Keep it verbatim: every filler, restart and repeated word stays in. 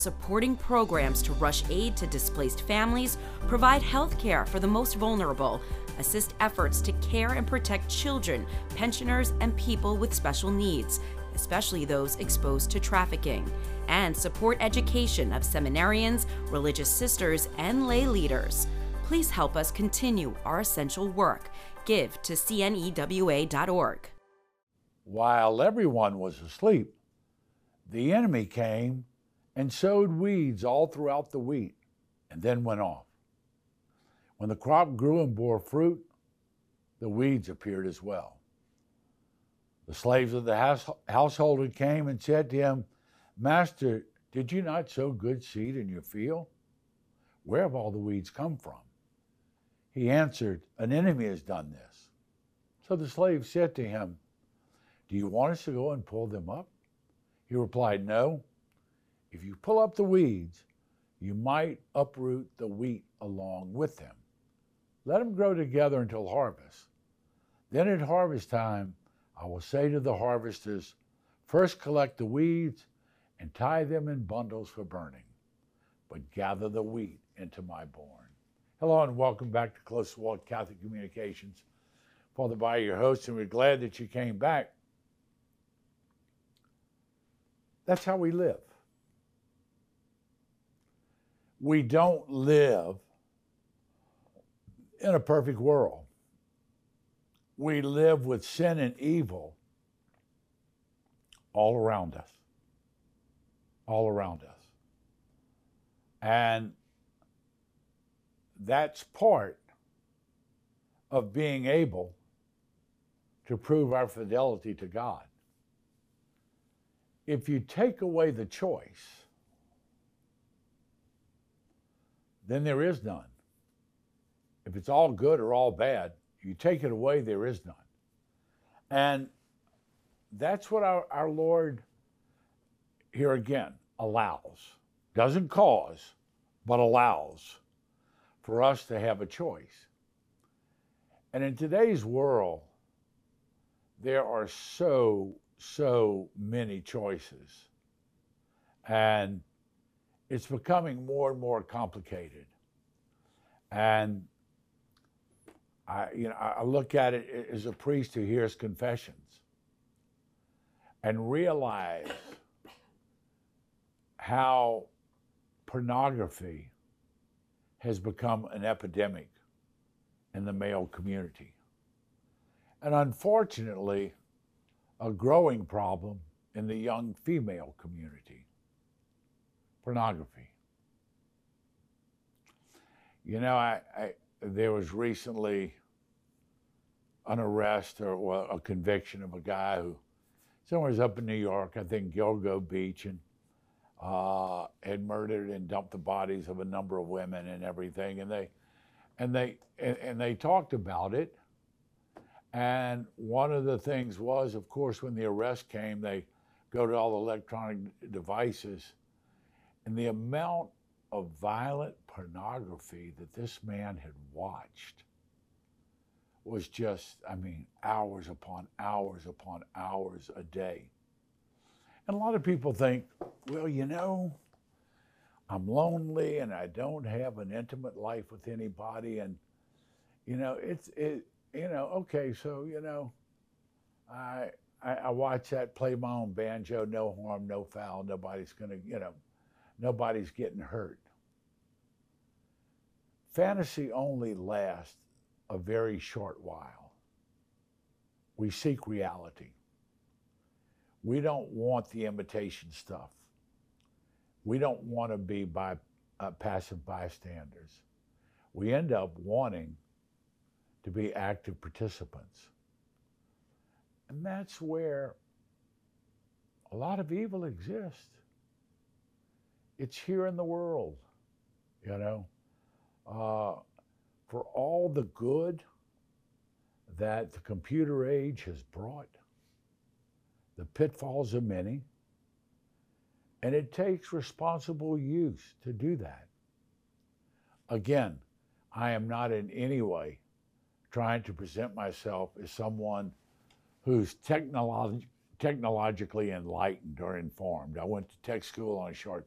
supporting programs to rush aid to displaced families, provide health care for the most vulnerable, assist efforts to care and protect children, pensioners, and people with special needs, especially those exposed to trafficking, and support education of seminarians, religious sisters, and lay leaders. Please help us continue our essential work. Give to C N E W A dot org. While everyone was asleep, the enemy came and sowed weeds all throughout the wheat, and then went off. When the crop grew and bore fruit, the weeds appeared as well. The slaves of the house, householder came and said to him, "Master, did you not sow good seed in your field? Where have all the weeds come from?" He answered, "An enemy has done this." So the slave said to him, "Do you want us to go and pull them up?" He replied, "No. If you pull up the weeds, you might uproot the wheat along with them. Let them grow together until harvest. Then at harvest time, I will say to the harvesters, first collect the weeds and tie them in bundles for burning, but gather the wheat into my barn." Hello and welcome back to Close Walk Catholic Communications. Father By, your host, and we're glad that you came back. That's how we live. We don't live in a perfect world. We live with sin and evil all around us. All around us. And that's part of being able to prove our fidelity to God. If you take away the choice, then there is none. If it's all good or all bad, you take it away, there is none. And that's what our, our Lord, here again, allows. Doesn't cause, but allows for us to have a choice. And in today's world, there are so, so many choices. And it's becoming more and more complicated. And I, you know, I look at it as a priest who hears confessions and realize how pornography has become an epidemic in the male community. And unfortunately, a growing problem in the young female community. Pornography. You know, I, I there was recently an arrest or well, a conviction of a guy who somewhere's up in New York, I think Gilgo Beach, and uh, had murdered and dumped the bodies of a number of women and everything. And they and they and, and they talked about it. And one of the things was, of course, when the arrest came, they go to all the electronic devices. And the amount of violent pornography that this man had watched was just, I mean, hours upon hours upon hours a day. And a lot of people think, well, you know, I'm lonely and I don't have an intimate life with anybody. And, you know, it's, it, you know, okay, so, you know, I, I, I watch that, play my own banjo, no harm, no foul, nobody's gonna, you know, nobody's getting hurt. Fantasy only lasts a very short while. We seek reality. We don't want the imitation stuff. We don't want to be by, uh, passive bystanders. We end up wanting to be active participants. And that's where a lot of evil exists. It's here in the world, you know. Uh, for all the good that the computer age has brought, the pitfalls are many, and it takes responsible use to do that. Again, I am not in any way trying to present myself as someone who's technolog- technologically enlightened or informed. I went to tech school on a short